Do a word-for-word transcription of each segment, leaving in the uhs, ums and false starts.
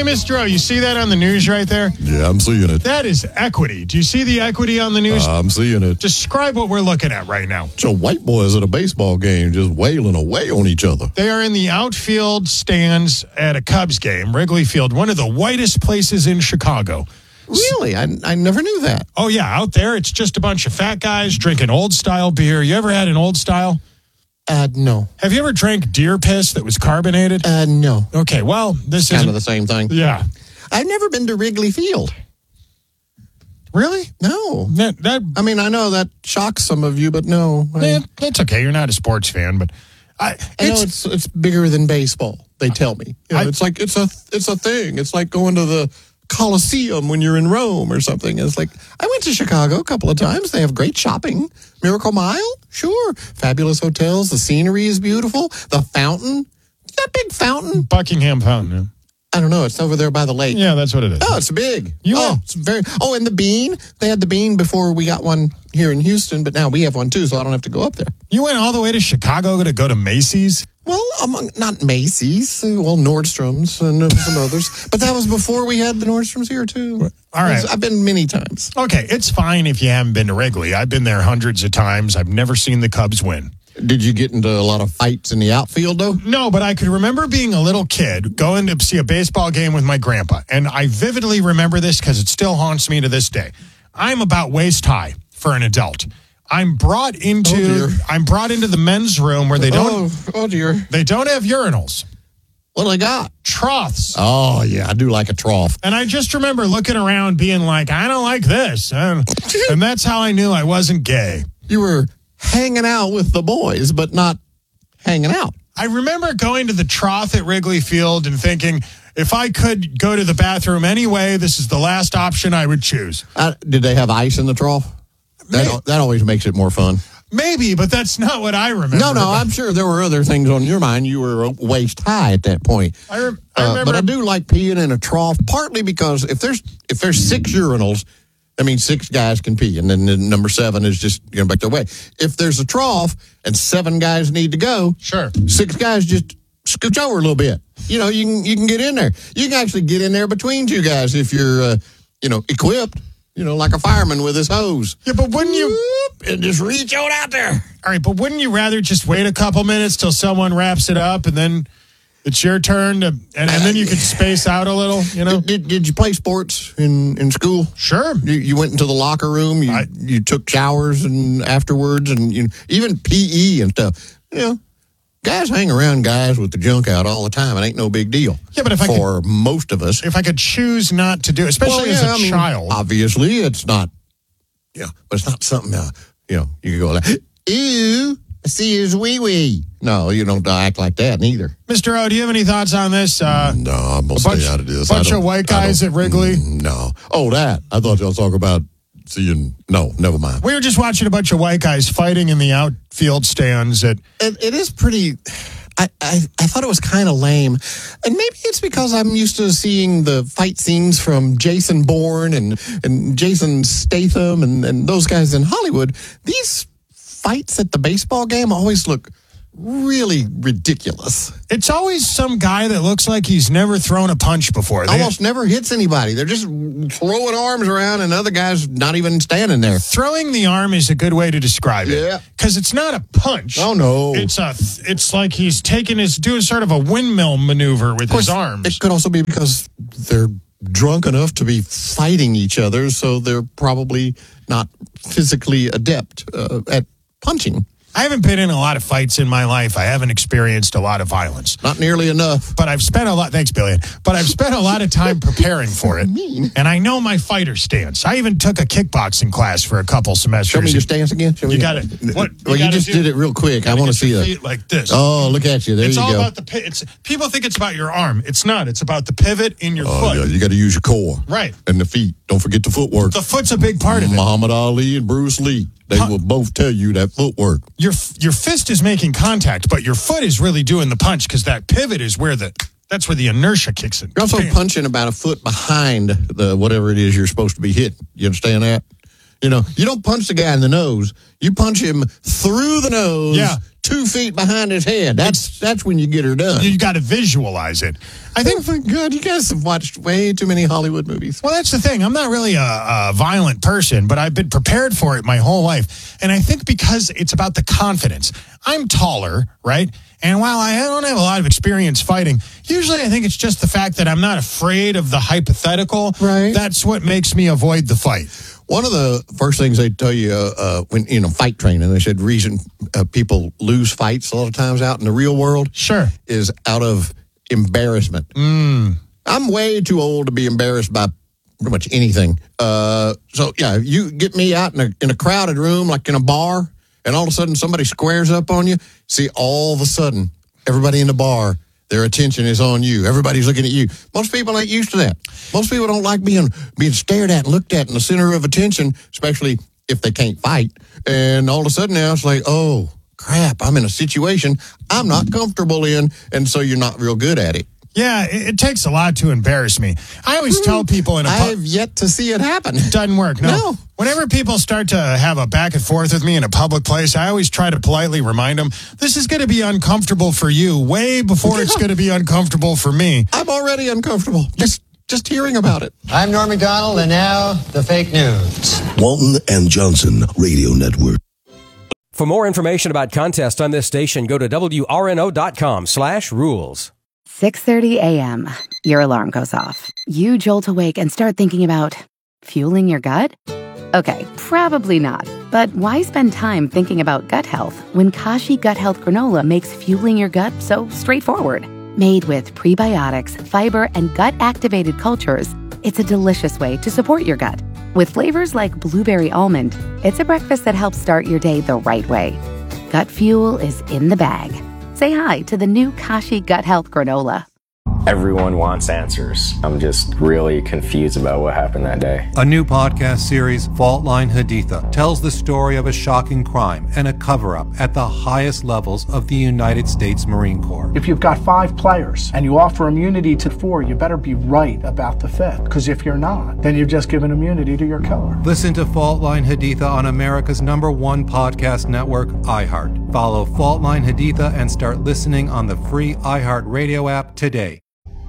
Mister O, you see that on the news right there? Yeah, I'm seeing it. That is equity. Do you see the equity on the news? Uh, I'm seeing it. Describe what we're looking at right now. So white boys at a baseball game just wailing away on each other. They are in the outfield stands at a Cubs game, Wrigley Field, one of the whitest places in Chicago. Really? I, I never knew that. Oh, yeah. Out there, it's just a bunch of fat guys drinking old-style beer. You ever had an old-style? Uh, no. Have you ever drank deer piss that was carbonated? Uh, no. Okay, well, this is Kind of the same thing. Yeah. I've never been to Wrigley Field. Really? No. That, that, I mean, I know that shocks some of you, but no. I, eh, that's okay. You're not a sports fan, but I, I know it's, it's it's bigger than baseball. They tell me. You know, I- it's like it's a it's a thing. It's like going to the Coliseum when you're in Rome or something. It's like I went to Chicago a couple of times. They have great shopping. Miracle Mile, sure. Fabulous hotels. The scenery is beautiful. The fountain, that big fountain. Buckingham Fountain. I don't know. It's over there by the lake. Yeah, that's what it is. Oh, it's big. You oh, went- it's very. Oh, and the Bean. They had the Bean before we got one here in Houston, but now we have one too, so I don't have to go up there. You went all the way to Chicago to go to Macy's? Well, among not Macy's, uh, well Nordstrom's and uh, some others, but that was before we had the Nordstroms here too. All right. I've been many times. Okay, it's fine if you haven't been to Wrigley. I've been there hundreds of times. I've never seen the Cubs win. Did you get into a lot of fights in the outfield though? No, but I could remember being a little kid going to see a baseball game with my grandpa. And I vividly remember this because it still haunts me to this day. I'm about waist high for an adult. I'm brought into Oh, dear. I'm brought into the men's room where they don't Oh, oh dear. they don't have urinals, What do they got? troughs. Oh yeah, I do like a trough. And I just remember looking around being like, I don't like this. And, and that's how I knew I wasn't gay. You were hanging out with the boys, but not hanging out. I remember going to the trough at Wrigley Field and thinking, if I could go to the bathroom anyway, this is the last option I would choose. Uh, did they have ice in the trough? That May- that always makes it more fun. Maybe, but that's not what I remember. No, no, I'm sure there were other things on your mind. You were waist high at that point. I, rem- I Uh, remember. but I do like peeing in a trough, partly because if there's if there's six urinals, I mean six guys can pee, and then the number seven is just you know back their way. If there's a trough and seven guys need to go, Sure. six guys just scooch over a little bit. You know, you can you can get in there. You can actually get in there between two guys if you're uh, you know equipped. You know, like a fireman with his hose. Yeah, but wouldn't you? Whoop, and just reach on out there. All right, but wouldn't you rather just wait a couple minutes till someone wraps it up and then it's your turn to, and, and then you can space out a little, you know? Did, did, did you play sports in, in school? Sure. You, you went into the locker room. You I- you took showers and afterwards, and you even P E and stuff. You know, guys hang around guys with the junk out all the time. It ain't no big deal. Yeah, but if I for most of us, If I could choose not to do it, especially Well, as yeah, a I mean, child. obviously it's not. Yeah, but it's not something. Uh, you know, you can go like, ew, I see his wee wee. No, you don't act like that neither. Mister O, do you have any thoughts on this? Uh, No, I'm going to bunch- stay out of this. bunch I don't- of white I guys don't- at Wrigley? mm, No. Oh, that. I thought y'all talk about seeing. No, never mind. we were just watching a bunch of white guys fighting in the outfield stands at. It, it is pretty. I, I, I thought it was kind of lame. And maybe it's because I'm used to seeing the fight scenes from Jason Bourne and, and Jason Statham and, and those guys in Hollywood. These fights at the baseball game always look really ridiculous. It's always some guy that looks like he's never thrown a punch before. They- Almost never hits anybody. They're just throwing arms around and other guys not even standing there. Throwing the arm is a good way to describe it. Yeah. Because it's not a punch. Oh, no. It's a. It's like he's taking his doing sort of a windmill maneuver with his arms. It could also be because they're drunk enough to be fighting each other, so they're probably not physically adept uh, at punching. I haven't been in a lot of fights in my life. I haven't experienced a lot of violence. Not nearly enough. But I've spent a lot. Thanks, Billion. But I've spent a lot of time preparing for it, Mean. and I know my fighter stance. I even took a kickboxing class for a couple semesters. Show me your stance again. Show me You your- got it. What? Well, you, gotta just do- did it real quick. I gotta want to get your see that. feet like this. Oh, look at you. There it's you all go. about the. pi- It's people think it's about your arm. It's not. It's about the pivot in your Oh, foot. yeah, you got to use your core. Right. And the feet. Don't forget the footwork. The foot's a big part of it. Muhammad Ali and Bruce Lee. They Huh. will both tell you that footwork. Your your fist is making contact, but your foot is really doing the punch because that pivot is where the that's where the inertia kicks in. You're also Bam. punching about a foot behind the whatever it is you're supposed to be hitting. You understand that? You know, you don't punch the guy in the nose. You punch him through the nose Yeah. two feet behind his head. That's that's when you get her done. You got to visualize it. I think, oh my God, you guys have watched way too many Hollywood movies. Well, that's the thing. I'm not really a, a violent person, but I've been prepared for it my whole life. And I think because it's about the confidence. I'm taller, right? And while I don't have a lot of experience fighting, usually I think it's just the fact that I'm not afraid of the hypothetical. Right. That's what makes me avoid the fight. One of the first things they tell you uh, uh, when, you know, fight training, they said reason uh, people lose fights a lot of times out in the real world Sure. is out of embarrassment. Mm. I'm way too old to be embarrassed by pretty much anything. Uh, so, yeah, you get me out in a, in a crowded room, like in a bar, and all of a sudden somebody squares up on you. See, all of a sudden, everybody in the bar, their attention is on you. Everybody's looking at you. Most people ain't used to that. Most people don't like being being stared at and looked at in the center of attention, especially if they can't fight. And all of a sudden now it's like, oh, crap, I'm in a situation I'm not comfortable in, and so you're not real good at it. Yeah, it, it takes a lot to embarrass me. I always tell people in a... Pu- I've yet to see it happen. It doesn't work, no. No. Whenever people start to have a back and forth with me in a public place, I always try to politely remind them, this is going to be uncomfortable for you way before it's going to be uncomfortable for me. I'm already uncomfortable. Just just hearing about it. I'm Norm Macdonald, and now the fake news. Walton and Johnson Radio Network. For more information about contests on this station, go to W R N O dot com slash rules. six thirty a.m. Your alarm goes off. You jolt awake and start thinking about fueling your gut? Okay, probably not. But why spend time thinking about gut health when Kashi Gut Health Granola makes fueling your gut so straightforward? Made with prebiotics, fiber, and gut-activated cultures, it's a delicious way to support your gut. With flavors like blueberry almond, it's a breakfast that helps start your day the right way. Gut fuel is in the bag. Say hi to the new Kashi Gut Health Granola. Everyone wants answers. I'm just really confused about what happened that day. A new podcast series, Fault Line Haditha, tells the story of a shocking crime and a cover-up at the highest levels of the United States Marine Corps. If you've got five players and you offer immunity to four, you better be right about the fifth. Because if you're not, then you've just given immunity to your killer. Listen to Fault Line Haditha on America's number one podcast network, iHeart. Follow Fault Line Haditha and start listening on the free iHeart Radio app today.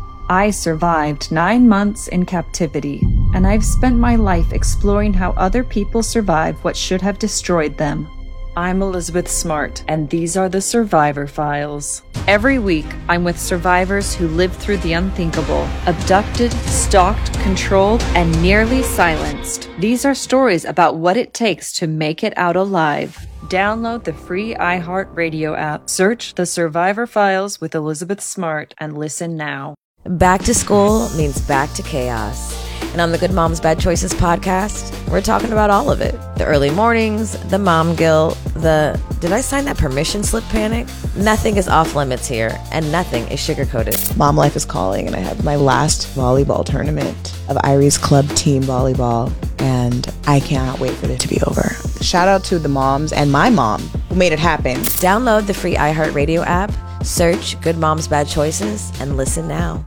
I survived nine months in captivity, and I've spent my life exploring how other people survive what should have destroyed them. I'm Elizabeth Smart, and these are the Survivor Files. Every week, I'm with survivors who lived through the unthinkable, abducted, stalked, controlled, and nearly silenced. These are stories about what it takes to make it out alive. Download the free iHeart Radio app, search The Survivor Files with Elizabeth Smart, and listen now. Back to school means back to chaos. And on the Good Moms Bad Choices podcast, we're talking about all of it. The early mornings, the mom guilt, the did I sign that permission slip panic? Nothing is off limits here, and nothing is sugar-coated. Mom life is calling, and I have my last volleyball tournament of Irie's club team volleyball, and I cannot wait for it to be over. Shout out to the moms and my mom who made it happen. Download the free iHeartRadio app, search Good Moms Bad Choices, and listen now.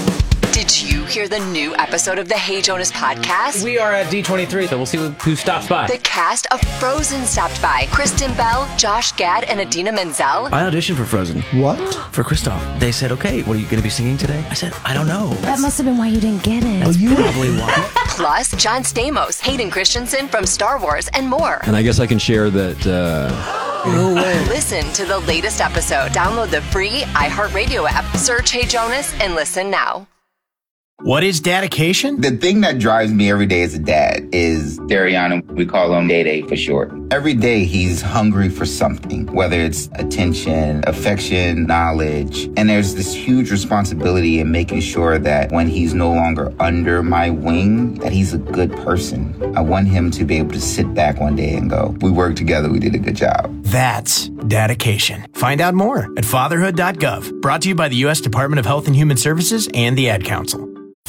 Did you hear the new episode of the Hey Jonas podcast? We are at D twenty-three, so we'll see who stops by. The cast of Frozen stopped by. Kristen Bell, Josh Gad, and Idina Menzel. I auditioned for Frozen. What? For Kristoff. They said, okay, what are you going to be singing today? I said, I don't know. That must have been why you didn't get it. That's you probably why. Plus, John Stamos, Hayden Christensen from Star Wars, and more. And I guess I can share that... Uh... No way. Listen to the latest episode. Download the free iHeartRadio app. Search Hey Jonas and listen now. What is dedication? The thing that drives me every day as a dad is Dariana. We call him Day Day for short. Every day he's hungry for something, whether it's attention, affection, knowledge. And there's this huge responsibility in making sure that when he's no longer under my wing, that he's a good person. I want him to be able to sit back one day and go, we worked together, we did a good job. That's dedication. Find out more at fatherhood dot gov. Brought to you by the U S Department of Health and Human Services and the Ad Council.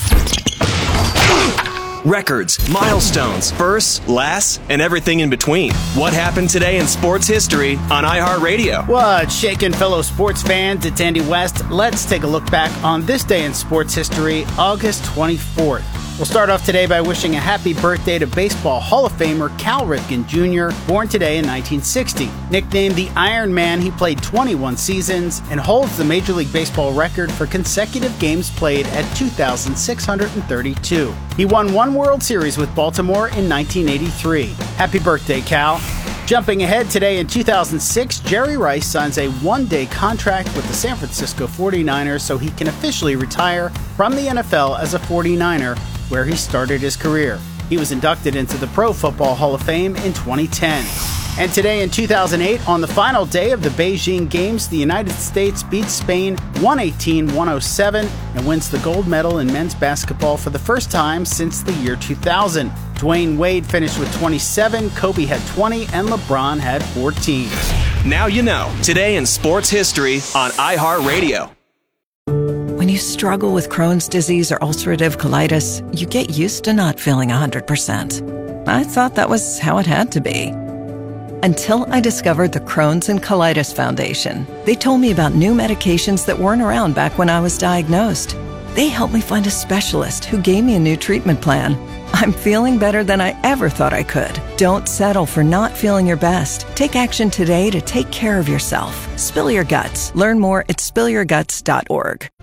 Records, milestones, firsts, lasts, and everything in between. What happened today in sports history on iHeartRadio? What's shaking, fellow sports fans? It's Andy West. Let's take a look back on this day in sports history, August twenty-fourth. We'll start off today by wishing a happy birthday to Baseball Hall of Famer Cal Ripken Junior, born today in nineteen sixty. Nicknamed the Iron Man, he played twenty-one seasons and holds the Major League Baseball record for consecutive games played at two thousand six hundred thirty-two. He won one World Series with Baltimore in nineteen eighty-three. Happy birthday, Cal. Jumping ahead today in two thousand six, Jerry Rice signs a one-day contract with the San Francisco forty-niners so he can officially retire from the N F L as a forty-niner, where he started his career. He was inducted into the Pro Football Hall of Fame in twenty ten. And today in two thousand eight, on the final day of the Beijing Games, the United States beats Spain one eighteen to one oh seven and wins the gold medal in men's basketball for the first time since the year two thousand. Dwayne Wade finished with twenty-seven, Kobe had twenty, and LeBron had fourteen. Now you know, today in sports history on iHeartRadio. When you struggle with Crohn's disease or ulcerative colitis, you get used to not feeling one hundred percent. I thought that was how it had to be. Until I discovered the Crohn's and Colitis Foundation. They told me about new medications that weren't around back when I was diagnosed. They helped me find a specialist who gave me a new treatment plan. I'm feeling better than I ever thought I could. Don't settle for not feeling your best. Take action today to take care of yourself. Spill your guts. Learn more at spill your guts dot org.